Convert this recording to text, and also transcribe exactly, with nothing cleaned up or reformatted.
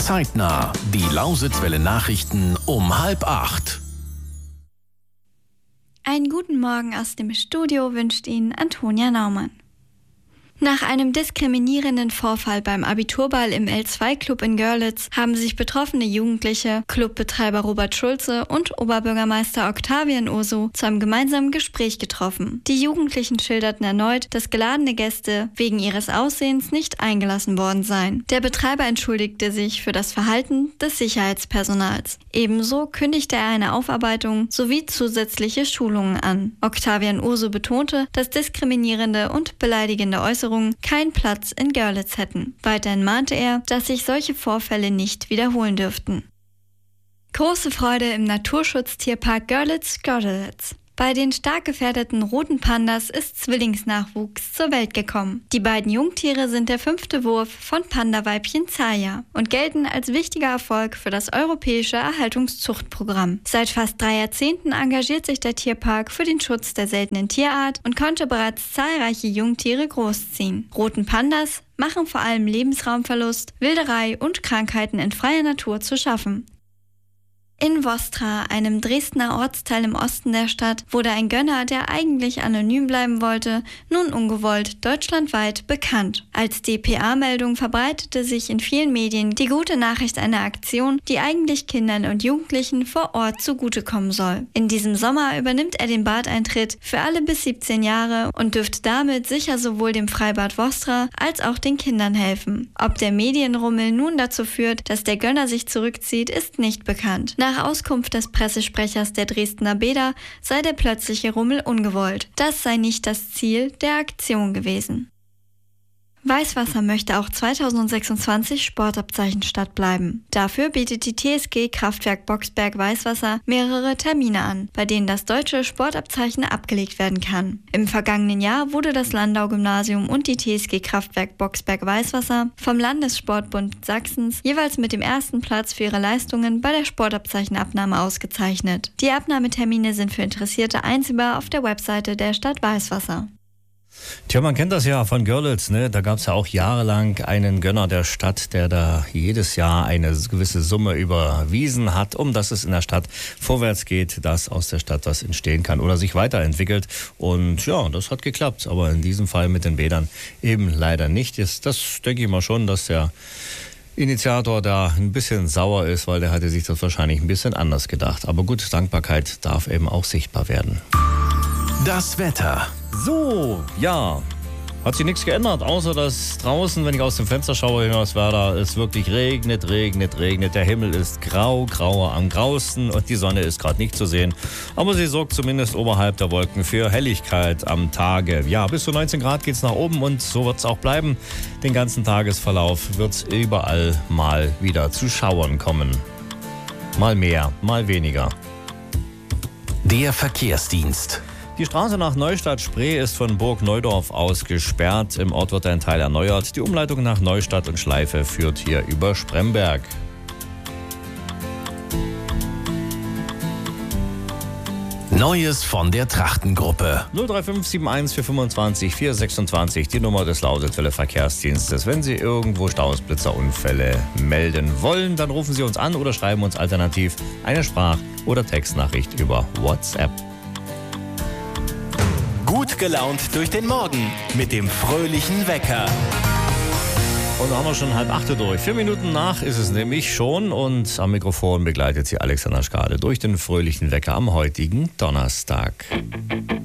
Zeitnah, die Lausitzwelle Nachrichten um halb acht. Einen guten Morgen aus dem Studio wünscht Ihnen Antonia Naumann. Nach einem diskriminierenden Vorfall beim Abiturball im L zwei Club in Görlitz haben sich betroffene Jugendliche, Clubbetreiber Robert Schulze und Oberbürgermeister Octavian Ursu zu einem gemeinsamen Gespräch getroffen. Die Jugendlichen schilderten erneut, dass geladene Gäste wegen ihres Aussehens nicht eingelassen worden seien. Der Betreiber entschuldigte sich für das Verhalten des Sicherheitspersonals. Ebenso kündigte er eine Aufarbeitung sowie zusätzliche Schulungen an. Octavian Ursu betonte, dass diskriminierende und beleidigende Äußerungen keinen Platz in Görlitz hätten. Weiterhin mahnte er, dass sich solche Vorfälle nicht wiederholen dürften. Große Freude im Naturschutztierpark Görlitz-Görlitz. Bei den stark gefährdeten roten Pandas ist Zwillingsnachwuchs zur Welt gekommen. Die beiden Jungtiere sind der fünfte Wurf von Panda-Weibchen Zaya und gelten als wichtiger Erfolg für das europäische Erhaltungszuchtprogramm. Seit fast drei Jahrzehnten engagiert sich der Tierpark für den Schutz der seltenen Tierart und konnte bereits zahlreiche Jungtiere großziehen. Roten Pandas machen vor allem Lebensraumverlust, Wilderei und Krankheiten in freier Natur zu schaffen. In Vostra, einem Dresdner Ortsteil im Osten der Stadt, wurde ein Gönner, der eigentlich anonym bleiben wollte, nun ungewollt deutschlandweit bekannt. Als D P A-Meldung verbreitete sich in vielen Medien die gute Nachricht einer Aktion, die eigentlich Kindern und Jugendlichen vor Ort zugutekommen soll. In diesem Sommer übernimmt er den Badeintritt für alle bis siebzehn Jahre und dürfte damit sicher sowohl dem Freibad Vostra als auch den Kindern helfen. Ob der Medienrummel nun dazu führt, dass der Gönner sich zurückzieht, ist nicht bekannt. Nach Auskunft des Pressesprechers der Dresdner Bäder sei der plötzliche Rummel ungewollt. Das sei nicht das Ziel der Aktion gewesen. Weißwasser möchte auch zweitausendsechsundzwanzig Sportabzeichen-Stadt bleiben. Dafür bietet die T S G Kraftwerk Boxberg Weißwasser mehrere Termine an, bei denen das deutsche Sportabzeichen abgelegt werden kann. Im vergangenen Jahr wurde das Landau-Gymnasium und die T S G Kraftwerk Boxberg Weißwasser vom Landessportbund Sachsens jeweils mit dem ersten Platz für ihre Leistungen bei der Sportabzeichenabnahme ausgezeichnet. Die Abnahmetermine sind für Interessierte einsehbar auf der Webseite der Stadt Weißwasser. Tja, man kennt das ja von Görlitz, ne? Da gab es ja auch jahrelang einen Gönner der Stadt, der da jedes Jahr eine gewisse Summe überwiesen hat, um dass es in der Stadt vorwärts geht, dass aus der Stadt was entstehen kann oder sich weiterentwickelt. Und ja, das hat geklappt, aber in diesem Fall mit den Bädern eben leider nicht. Ist das denke ich mal schon, dass der Initiator da ein bisschen sauer ist, weil der hatte sich das wahrscheinlich ein bisschen anders gedacht. Aber gut, Dankbarkeit darf eben auch sichtbar werden. Das Wetter. So, ja, hat sich nichts geändert, außer dass draußen, wenn ich aus dem Fenster schaue, Hingerswerda, es wirklich regnet, regnet, regnet. Der Himmel ist grau, grauer am grausten und die Sonne ist gerade nicht zu sehen. Aber sie sorgt zumindest oberhalb der Wolken für Helligkeit am Tage. Ja, bis zu neunzehn Grad geht's nach oben und so wird es auch bleiben. Den ganzen Tagesverlauf wird es überall mal wieder zu Schauern kommen. Mal mehr, mal weniger. Der Verkehrsdienst. Die Straße nach Neustadt-Spree ist von Burg Neudorf aus gesperrt. Im Ort wird ein Teil erneuert. Die Umleitung nach Neustadt und Schleife führt hier über Spremberg. Neues von der Trachtengruppe. null drei fünf sieben eins vier fünfundzwanzig vier sechsundzwanzig, die Nummer des Lausitzwelle Verkehrsdienstes. Wenn Sie irgendwo Staus, Blitzer, Unfälle melden wollen, dann rufen Sie uns an oder schreiben uns alternativ eine Sprach- oder Textnachricht über WhatsApp. Gut gelaunt durch den Morgen mit dem fröhlichen Wecker. Und da haben wir schon halb acht durch. Vier Minuten nach ist es nämlich schon und am Mikrofon begleitet Sie Alexander Schkade durch den fröhlichen Wecker am heutigen Donnerstag.